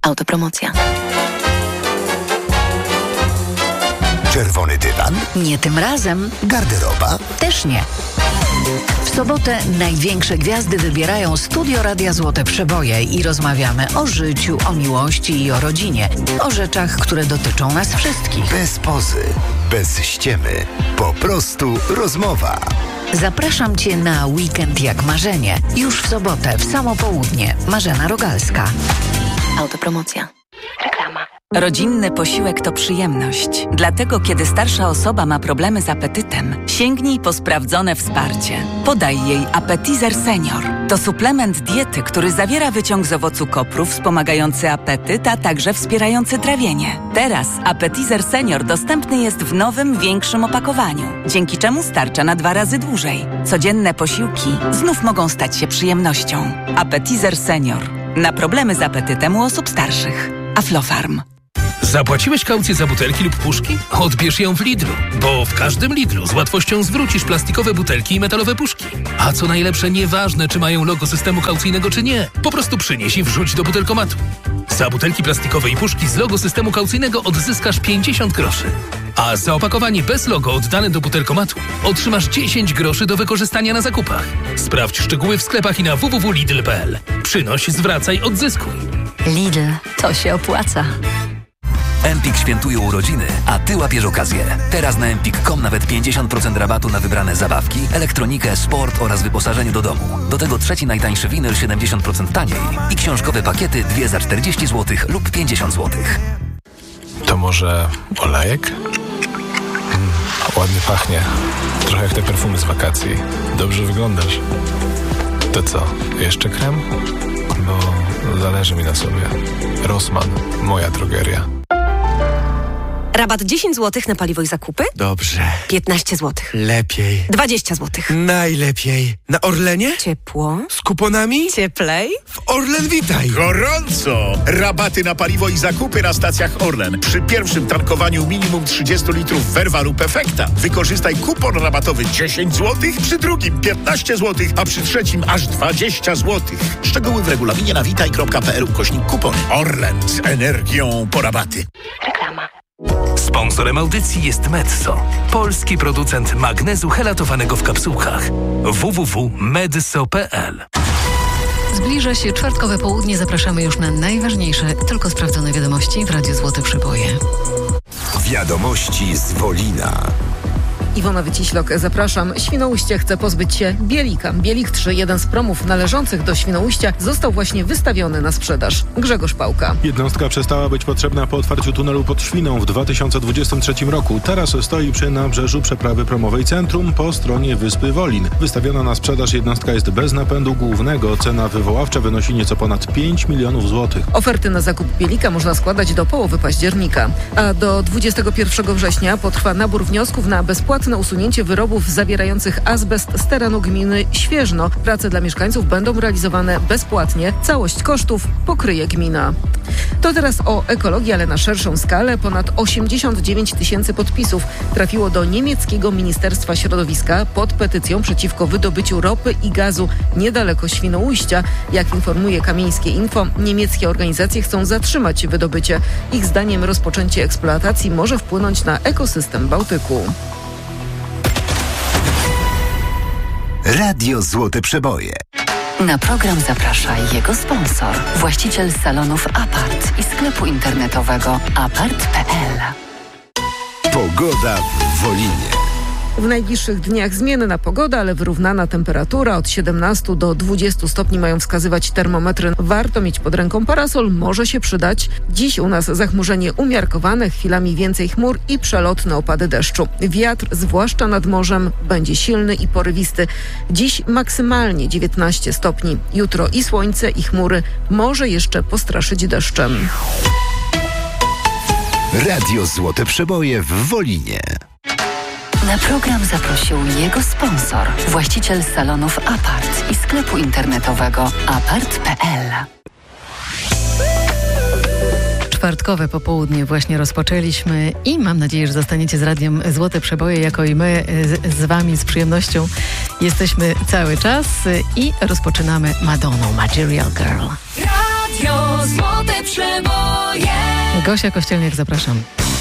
Autopromocja. Czerwony dywan? Nie tym razem. Garderoba? Też nie. W sobotę największe gwiazdy wybierają studio Radia Złote Przeboje i rozmawiamy o życiu, o miłości i o rodzinie. O rzeczach, które dotyczą nas wszystkich. Bez pozy, bez ściemy. Po prostu rozmowa. Zapraszam Cię na Weekend jak marzenie. Już w sobotę, w samo południe. Marzena Rogalska. Autopromocja. Reklama. Rodzinny posiłek to przyjemność. Dlatego, kiedy starsza osoba ma problemy z apetytem, sięgnij po sprawdzone wsparcie. Podaj jej Appetizer Senior. To suplement diety, który zawiera wyciąg z owocu kopru wspomagający apetyt, a także wspierający trawienie. Teraz Appetizer Senior dostępny jest w nowym, większym opakowaniu, dzięki czemu starcza na 2 razy dłużej. Codzienne posiłki znów mogą stać się przyjemnością. Appetizer Senior. Na problemy z apetytem u osób starszych. Aflofarm. Zapłaciłeś kaucję za butelki lub puszki? Odbierz ją w Lidlu, bo w każdym Lidlu z łatwością zwrócisz plastikowe butelki i metalowe puszki. A co najlepsze, nieważne czy mają logo systemu kaucyjnego czy nie, po prostu przynieś i wrzuć do butelkomatu. Za butelki plastikowe i puszki z logo systemu kaucyjnego odzyskasz 50 groszy. A za opakowanie bez logo oddane do butelkomatu otrzymasz 10 groszy do wykorzystania na zakupach. Sprawdź szczegóły w sklepach i na www.lidl.pl. Przynoś, zwracaj, odzyskuj. Lidl, to się opłaca. Empik świętuje urodziny, a Ty łapiesz okazję. Teraz na empik.com nawet 50% rabatu na wybrane zabawki, elektronikę, sport oraz wyposażenie do domu. Do tego trzeci najtańszy winyl 70% taniej i książkowe pakiety 2 za 40 zł lub 50 zł. To może olejek? Ładnie pachnie. Trochę jak te perfumy z wakacji. Dobrze wyglądasz. To co, jeszcze krem? Bo zależy mi na sobie. Rossmann, moja drogeria. Rabat 10 zł na paliwo i zakupy? Dobrze. 15 zł. Lepiej. 20 zł. Najlepiej. Na Orlenie? Ciepło. Z kuponami? Cieplej. W Orlen Witaj. Gorąco! Rabaty na paliwo i zakupy na stacjach Orlen. Przy pierwszym tankowaniu minimum 30 litrów Verva lub Efekta wykorzystaj kupon rabatowy 10 zł, przy drugim 15 zł, a przy trzecim aż 20 zł. Szczegóły w regulaminie na witaj.pl/kupon. Orlen z energią po rabaty. Reklama. Sponsorem audycji jest Medzo, polski producent magnezu helatowanego w kapsułkach. www.medso.pl. Zbliża się czwartkowe południe. Zapraszamy już na najważniejsze, tylko sprawdzone wiadomości w Radiu Złote Przeboje. Wiadomości z Wolina. Iwona Wyciślok, zapraszam. Świnoujście chce pozbyć się Bielika. Bielik 3, jeden z promów należących do Świnoujścia, został właśnie wystawiony na sprzedaż. Grzegorz Pałka. Jednostka przestała być potrzebna po otwarciu tunelu pod Świną w 2023 roku. Teraz stoi przy nabrzeżu przeprawy promowej Centrum po stronie wyspy Wolin. Wystawiona na sprzedaż jednostka jest bez napędu głównego. Cena wywoławcza wynosi nieco ponad 5 milionów złotych. Oferty na zakup Bielika można składać do połowy października. A do 21 września potrwa nabór wniosków na bezpłatne usunięcie wyrobów zawierających azbest z terenu gminy Świeżno. Prace dla mieszkańców będą realizowane bezpłatnie. Całość kosztów pokryje gmina. To teraz o ekologii, ale na szerszą skalę. Ponad 89 000 podpisów trafiło do niemieckiego Ministerstwa Środowiska pod petycją przeciwko wydobyciu ropy i gazu niedaleko Świnoujścia. Jak informuje Kamieńskie Info, niemieckie organizacje chcą zatrzymać wydobycie. Ich zdaniem rozpoczęcie eksploatacji może wpłynąć na ekosystem Bałtyku. Radio Złote Przeboje. Na program zaprasza jego sponsor, właściciel salonów Apart i sklepu internetowego apart.pl. Pogoda w Wolinie. W najbliższych dniach zmienna pogoda, ale wyrównana temperatura. Od 17 do 20 stopni mają wskazywać termometry. Warto mieć pod ręką parasol, może się przydać. Dziś u nas zachmurzenie umiarkowane, chwilami więcej chmur i przelotne opady deszczu. Wiatr, zwłaszcza nad morzem, będzie silny i porywisty. Dziś maksymalnie 19 stopni. Jutro i słońce, i chmury. Może jeszcze postraszyć deszczem. Radio Złote Przeboje w Wolinie. Na program zaprosił jego sponsor, właściciel salonów Apart i sklepu internetowego apart.pl. Czwartkowe popołudnie właśnie rozpoczęliśmy i mam nadzieję, że zostaniecie z Radiem Złote Przeboje, jako i my z Wami z przyjemnością jesteśmy cały czas i rozpoczynamy Madonną Material Girl. Radio Złote Przeboje. Gosia Kościelniak, zapraszam.